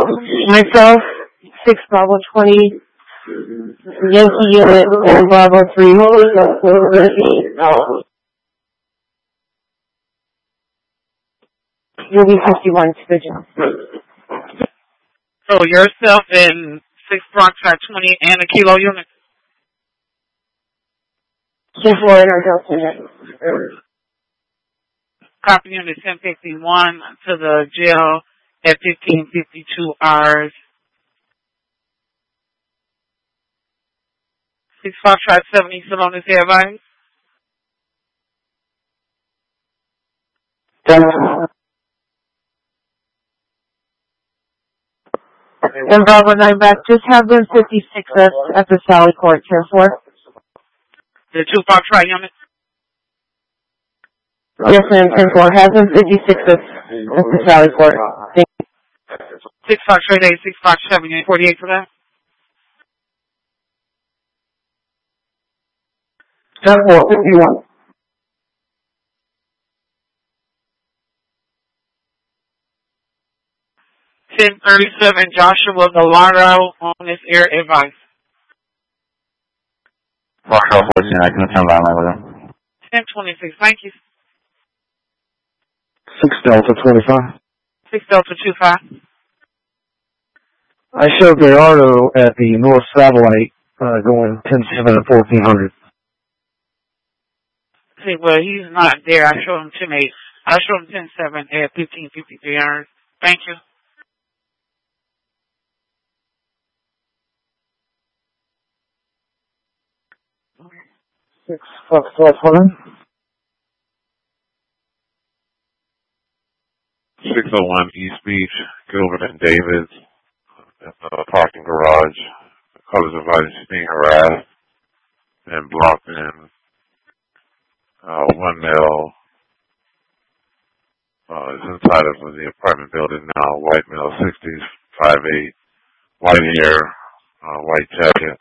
Myself, 6 Bravo 20, Yankee Unit, and Bravo 3, holding up for you'll be 51 to the job. So yourself and 6 Bravo 20 and a Kilo Unit? 4 in our Delta unit. Copy Unit 1051 to the jail at 1552 hours. 6 Foxtrot 70 still on this air advice? 10 Bravo 9 back, just have them 56 at the Sally Court, Tier 4. The 2 Foxtrot unit? Yes, ma'am, 10-4. Have them 56 at the Sally Court. Thank you. 6 Foxtrot 8, 6 Fox 7, 48 for that? 10-4, 51. $1037 Joshua Gallardo on this air advice. Foxtrot 14, I can attend line with him. 1026, thank you. 6 Delta 25. 6 Delta 25. I showed Gallardo at the North Satellite going 10-7 at 1400. See, well, he's not there. I showed him 10-8. I showed him 10-7 at 1553 hours. Thank you. Six Foxtrot 20. 601 East Beach, Gilbert and Davis, parking garage. Colors of light is being harassed and blocked in. 1 male is inside of the apartment building now. White male, 60s, 5'8", white hair, white jacket.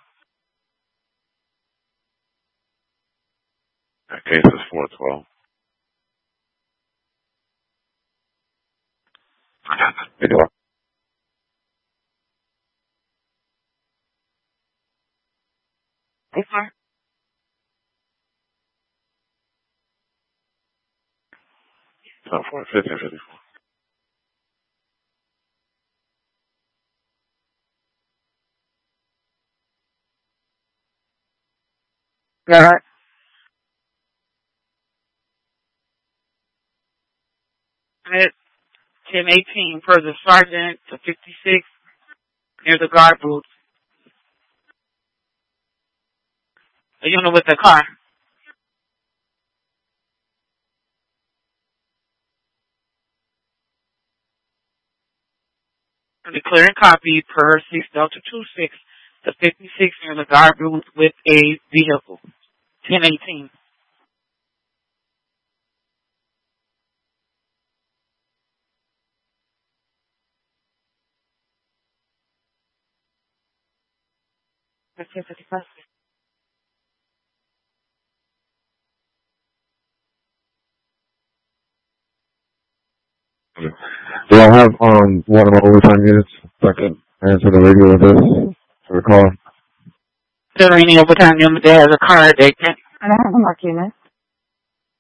That case is 412. Yes, sir. So for 1554. All right. At 1018 per the sergeant to 56 near the guard booth. A unit with the car. Declaring copy per 6 Delta 26 to 56 near the guard booth with a vehicle. 1018. That's 1055. Do I have one of my overtime units that can answer the radio with this for the call? Is there any overtime unit that has a car that can? I don't have a mark unit.